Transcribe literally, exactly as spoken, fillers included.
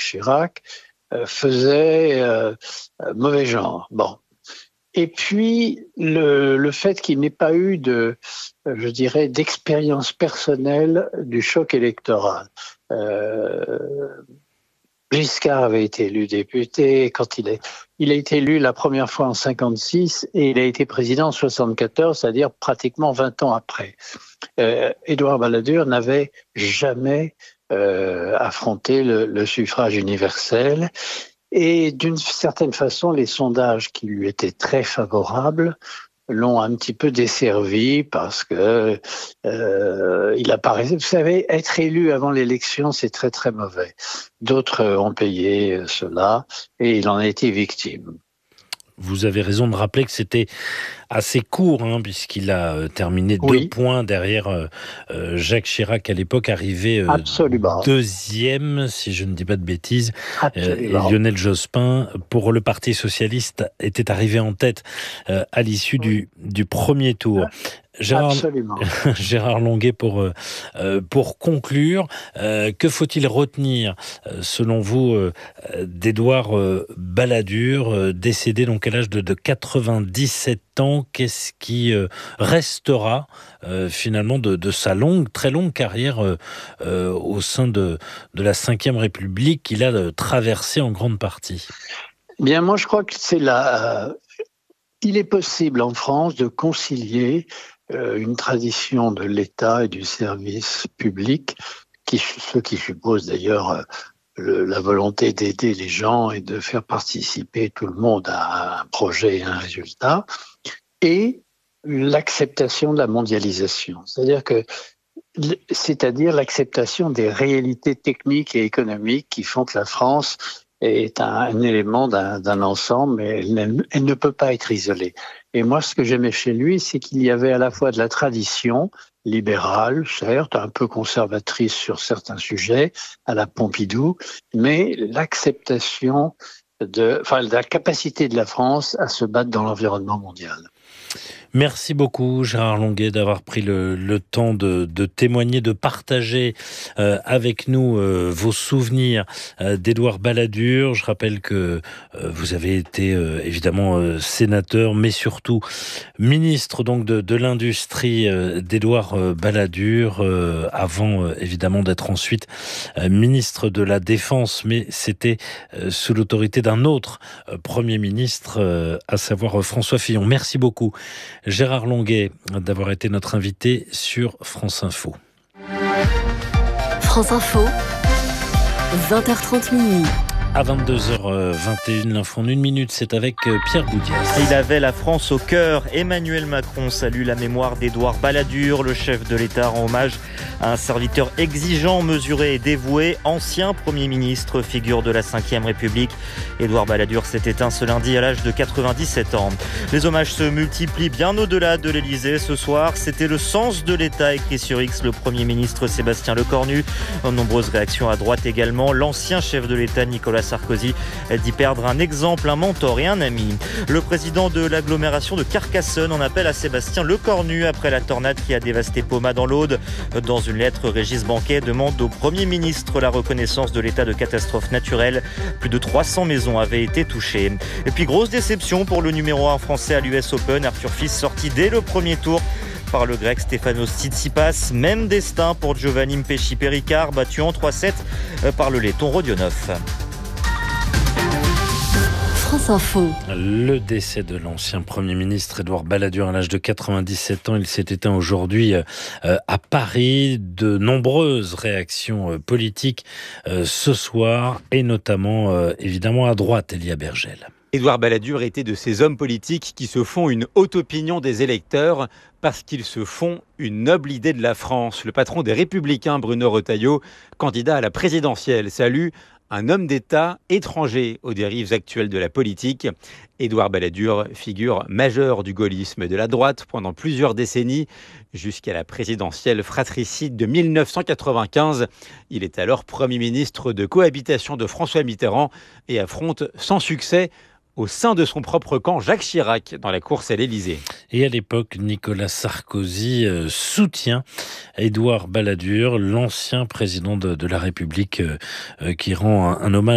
Chirac, euh, faisait euh, mauvais genre. Bon. Et puis, le, le fait qu'il n'ait pas eu de, je dirais, d'expérience personnelle du choc électoral. Euh, Giscard avait été élu député quand il, est, il a été élu la première fois en cinquante-six et il a été président en soixante-quatorze, c'est-à-dire pratiquement vingt ans après. Euh, Édouard Balladur n'avait jamais euh, affronté le, le suffrage universel. Et d'une certaine façon, les sondages qui lui étaient très favorables l'ont un petit peu desservi parce que euh, il apparaissait. Vous savez, être élu avant l'élection, c'est très très mauvais. D'autres ont payé cela et il en a été victime. Vous avez raison de rappeler que c'était assez court, hein, puisqu'il a euh, terminé Oui. deux points derrière euh, euh, Jacques Chirac, à l'époque arrivé euh, Absolument. deuxième, si je ne dis pas de bêtises. Euh, et Lionel Jospin, pour le Parti socialiste, était arrivé en tête euh, à l'issue oui. du, du premier tour. Gérard, Gérard Longuet, pour, euh, pour conclure, euh, que faut-il retenir, euh, selon vous, euh, d'Édouard euh, Balladur, euh, décédé donc à l'âge de, de quatre-vingt-dix-sept ans? Qu'est-ce qui euh, restera euh, finalement de, de sa longue, très longue carrière euh, euh, au sein de, de la cinquième République qu'il a euh, traversée en grande partie? Bien, moi je crois que c'est la... Euh, il est possible en France de concilier une tradition de l'État et du service public, qui, ce qui suppose d'ailleurs le, la volonté d'aider les gens et de faire participer tout le monde à un projet et un résultat, et l'acceptation de la mondialisation. C'est-à-dire que c'est-à-dire l'acceptation des réalités techniques et économiques qui font que la France est un, un élément d'un, d'un ensemble, mais elle, elle ne peut pas être isolée. Et moi, ce que j'aimais chez lui, c'est qu'il y avait à la fois de la tradition libérale, certes, un peu conservatrice sur certains sujets, à la Pompidou, mais l'acceptation de, enfin, de la capacité de la France à se battre dans l'environnement mondial. Merci beaucoup Gérard Longuet d'avoir pris le, le temps de, de témoigner, de partager euh, avec nous euh, vos souvenirs euh, d'Édouard Balladur. Je rappelle que euh, vous avez été euh, évidemment euh, sénateur, mais surtout ministre donc de, de l'industrie euh, d'Édouard euh, Balladur, euh, avant euh, évidemment d'être ensuite euh, ministre de la Défense, mais c'était euh, sous l'autorité d'un autre euh, Premier ministre, euh, à savoir euh, François Fillon. Merci beaucoup Gérard Longuet d'avoir été notre invité sur France Info. France Info, vingt heures trente minuit. À vingt-deux heures vingt et une, l'info en une minute, c'est avec Pierre Boudias. Il avait la France au cœur. Emmanuel Macron salue la mémoire d'Édouard Balladur. Le chef de l'État rend hommage à un serviteur exigeant, mesuré et dévoué, ancien Premier ministre, figure de la cinquième République. Édouard Balladur s'est éteint ce lundi à l'âge de quatre-vingt-dix-sept ans. Les hommages se multiplient bien au-delà de l'Élysée ce soir. C'était le sens de l'État, écrit sur X le Premier ministre Sébastien Lecornu. Nombreuses réactions à droite également. L'ancien chef de l'État Nicolas Sarkozy dit perdre un exemple, un mentor et un ami. Le président de l'agglomération de Carcassonne en appelle à Sébastien Lecornu après la tornade qui a dévasté Poma dans l'Aude. Dans une lettre, Régis Banquet demande au Premier ministre la reconnaissance de l'état de catastrophe naturelle. Plus de trois cents maisons avaient été touchées. Et puis grosse déception pour le numéro un français à l'U S Open, Arthur Fils, sorti dès le premier tour par le grec Stefanos Tsitsipas. Même destin pour Giovanni Mpéchi-Péricard, battu en trois sept par le letton Rodionov. France Info. Le décès de l'ancien Premier ministre Édouard Balladur à l'âge de quatre-vingt-dix-sept ans. Il s'est éteint aujourd'hui euh, à Paris. De nombreuses réactions euh, politiques euh, ce soir, et notamment euh, évidemment à droite, Elia Bergel. Édouard Balladur était de ces hommes politiques qui se font une haute opinion des électeurs parce qu'ils se font une noble idée de la France. Le patron des Républicains, Bruno Retailleau, candidat à la présidentielle, salue un homme d'État étranger aux dérives actuelles de la politique. Édouard Balladur, figure majeure du gaullisme et de la droite pendant plusieurs décennies, jusqu'à la présidentielle fratricide de mille neuf cent quatre-vingt-quinze. Il est alors Premier ministre de cohabitation de François Mitterrand et affronte sans succès au sein de son propre camp Jacques Chirac dans la course à l'Élysée. Et à l'époque, Nicolas Sarkozy euh, soutient Édouard Balladur, l'ancien président de, de la République, euh, euh, qui rend un, un hommage